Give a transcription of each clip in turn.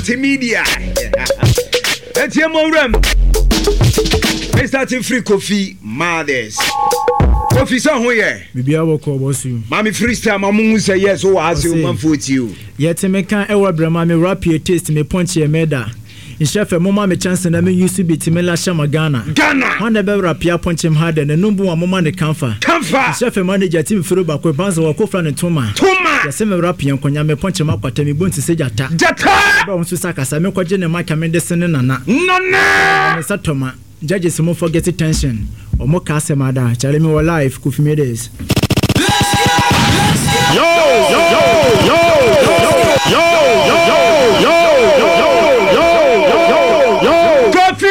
multimedia. Etiemo Rem. Starting free coffee mothers. Coffee so ho ye. Bibia woko bosu. Mami freestyle mamu say yes o ase o man for you. Yet me kan ewa brama me rap your taste me punch ye meda. In chef mama me chance na me used to be timela shama Ghana. One be rap ya punch him hard and numbu wa mama ne kamfa. Chef manager team furu ba ko banza wa ko fra ne toma. Ya se me rap yan konya me punch ma kwata me bonti se jata. Ba on su saka sa me kwaje ne maka me desene nana. Me satoma. Judges mo forget tension. Omo ka se mada. Chale me wa life ku fi me days. Yo yo yo yo yo yo yo. Kofi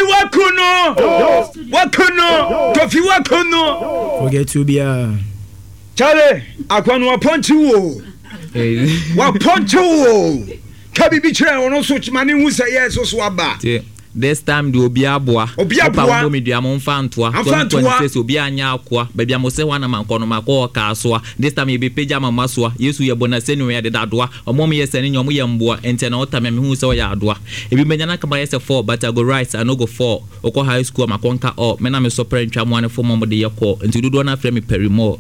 wakuno. Forget to be a Chale, akwanu wa punch wo. Wa punch wo. Kabi bi chere ono so chimani hu say yes so aba. This time the obiaboa papa me dua mo mfa ntoa 2026 obi anya akoa ba bia mo se wana mankono mako ka soa this time e be page mama soa yesu ye bona se no ye de dadoa omo me ye se ne nyom ye mboa ente na otame me hu se ya adoa e bi menya na kama ye se 4 but I go right I no go 4 okọ high school makonka o me na me so parent twa mo ane fo mo de ye ko enti dodo na frame Perimo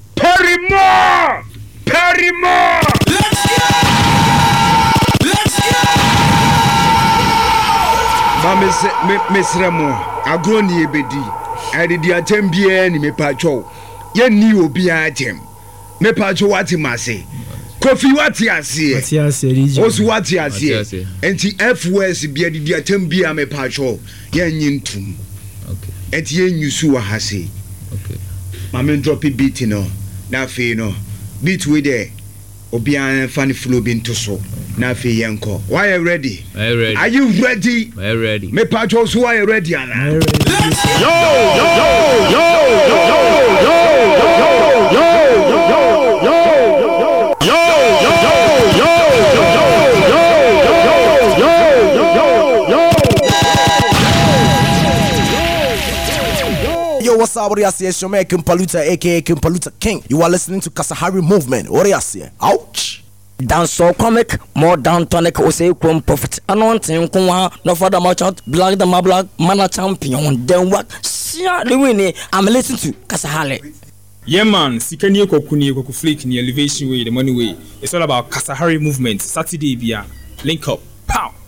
Mesremo agroni ebedi adidi atembie ni mepacho ye ni obi atem mepacho wati mase Kofi wati ase osu wati ase enti FWS bia didi atembie mepacho ye nyintum okay enti ye nyusu wa hase okay mama drop beat no na fe no beat we there obian funny flow bin to so na fe yenko why you ready are you ready me patcho so why you ready ana yo Yo, what's up? What do you say? It's your man Kimpaluta, aka Kimpaluta King. You are listening to Kasahari Movement. What do you say? Ouch! Dancehall comic, more down tonic, or say Chrome Prophet. Anointing, no father much out, black the black, mana champion. Then what? See, I'm listening to Kasahari. Yeah, man, Sikani Kokuni, Kokuflik, in the elevation way, the money way. It's all about Kasahari Movement. Saturday, via link up. Pow!